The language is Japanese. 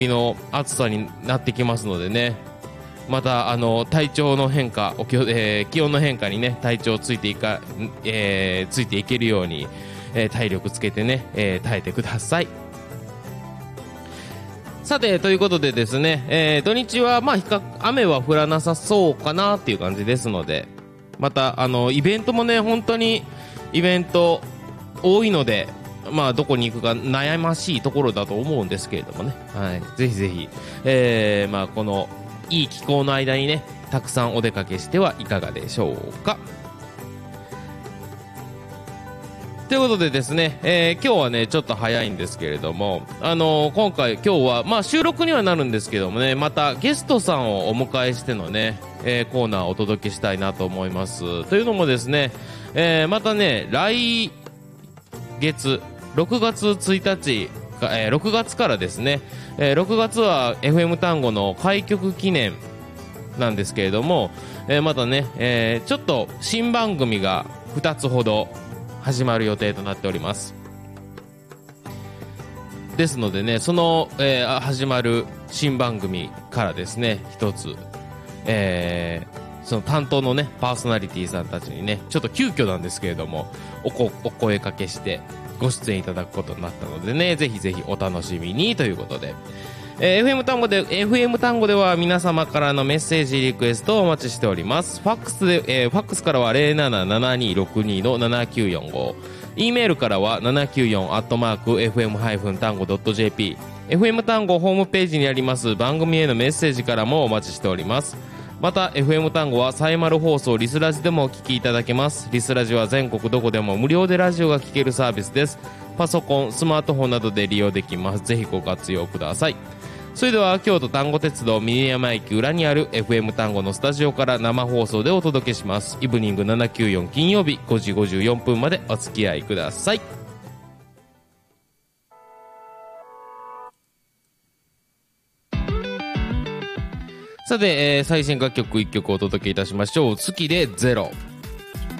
の暑さになってきますのでね、また体調の変化、気温の変化にね体調ついていけるように、体力つけてね、耐えてください。さてということでですね、土日はまあ雨は降らなさそうかなっていう感じですので、またイベントもね本当にイベント多いので、まあどこに行くか悩ましいところだと思うんですけれどもね、はい、ぜひぜひ、まあこのいい気候の間にねたくさんお出かけしてはいかがでしょうか。ということでですね、今日はねちょっと早いんですけれども、今日はまあ収録にはなるんですけどもね、またゲストさんをお迎えしてのね、コーナーをお届けしたいなと思います。というのもですね、またね来月6月1日6月からですね、6月は FM 単語の開局記念なんですけれども、またね、ちょっと新番組が2つほど始まる予定となっております。ですのでね、その、始まる新番組からですね一つ、その担当のねパーソナリティさんたちにねちょっと急遽なんですけれどもお声かけしてご出演いただくことになったのでね、ぜひぜひお楽しみにということで、FM 単語では皆様からのメッセージリクエストをお待ちしております。ファックスからは 077262 の7945、 E メールからは 794@fm-tango.jp、 FM 単語ホームページにあります番組へのメッセージからもお待ちしております。また FM 単語はサイマル放送リスラジでもお聞きいただけます。リスラジは全国どこでも無料でラジオが聞けるサービスです。パソコン、スマートフォンなどで利用できます。ぜひご活用ください。それでは京都丹後鉄道峰山駅裏にある FM 単語のスタジオから生放送でお届けします。イブニング794金曜日5時54分までお付き合いください。さて、最新楽曲1曲お届けいたしましょう。月でゼロ。